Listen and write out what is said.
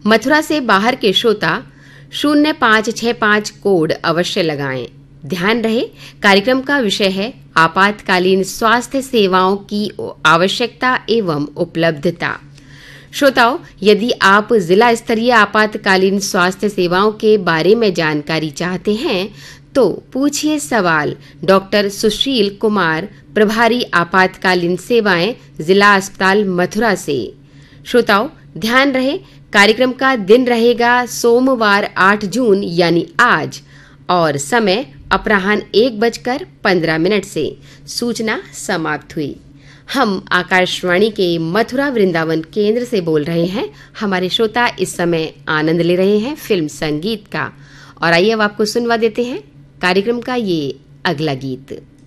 मथुरा से बाहर के श्रोता 0565 कोड अवश्य लगाएं। ध्यान रहे, कार्यक्रम का विषय है आपातकालीन स्वास्थ्य सेवाओं की आवश्यकता एवं उपलब्धता। श्रोताओं, यदि आप जिला स्तरीय आपातकालीन स्वास्थ्य सेवाओं के बारे में जानकारी चाहते हैं तो पूछिए सवाल डॉक्टर सुशील कुमार, प्रभारी आपातकालीन सेवाएं, जिला अस्पताल मथुरा से। श्रोताओं, ध्यान रहे, कार्यक्रम का दिन रहेगा सोमवार 8 जून यानी आज, और समय अपराह्न 1:15 से। सूचना समाप्त हुई। हम आकाशवाणी के मथुरा वृंदावन केंद्र से बोल रहे हैं। हमारे श्रोता इस समय आनंद ले रहे हैं फिल्म संगीत का, और आइए अब आपको सुनवा देते हैं कार्यक्रम का ये अगला गीत।